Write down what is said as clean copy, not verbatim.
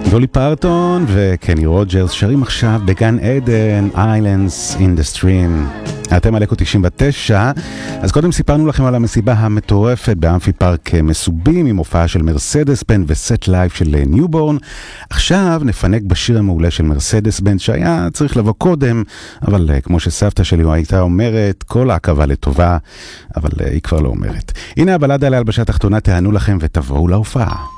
דולי פרטון וקני רוג'רס שרים עכשיו בגן עדן, Islands in the Stream. אתם על אקו 99. אז קודם סיפרנו לכם על המסיבה המטורפת באמפי פארק מסובים עם הופעה של מרסדס בנד וסט לייב של ניובורן. עכשיו נפנק בשיר המעולה של מרסדס בנד שהיה צריך לבוא קודם, אבל כמו שסבתא שלי הייתה אומרת, כל העקבה לטובה, אבל היא כבר לא אומרת. הנה הבלדה להלבשה תחתונה, תענו לכם ותבואו להופעה.